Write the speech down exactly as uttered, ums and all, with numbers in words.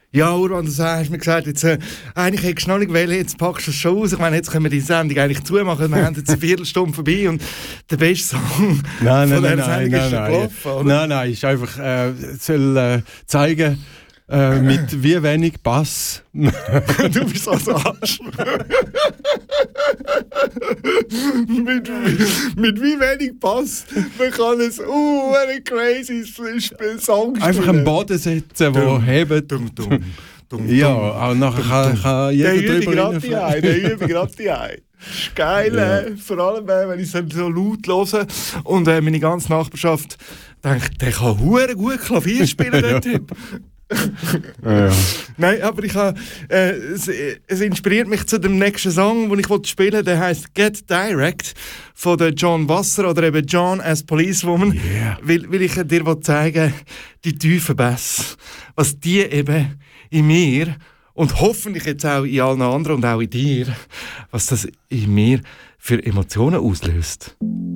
Ja, Urban, du hast mir gesagt, jetzt, äh, eigentlich hättest du noch nicht wählen, jetzt packst du es schon aus. Ich meine, jetzt können wir die Sendung eigentlich zumachen. Wir haben jetzt eine Viertelstunde vorbei und der beste Song nein, von nein, dieser nein, Sendung nein, ist schon nein, gelaufen, nein. oder? Nein, nein, ist einfach, äh, soll äh, zeigen, äh, mit wie wenig Bass. Du bist so ein Arsch. mit, mit wie wenig Pass man kann es uh, ein crazy Song spielen. Einfach einen Boden setzen, der hebt. Dumm, dumm, dumm, Ja, dumm. auch nachher kann, kann jeder Der übe drüber gerade die ein, der übe gerade die ein. Das ist geil, Ja. äh, vor allem äh, wenn ich es so laut höre und äh, meine ganze Nachbarschaft denkt, der kann hure gut Klavier spielen, der Typ. Ja. Nein, aber ich habe, äh, es, es inspiriert mich zu dem nächsten Song, den ich spielen will. Der heißt Get Direct von der John Wasser oder eben John as Policewoman. Yeah. Weil, weil ich dir zeigen die tiefen Bass, was die eben in mir und hoffentlich jetzt auch in allen anderen und auch in dir, was das in mir für Emotionen auslöst.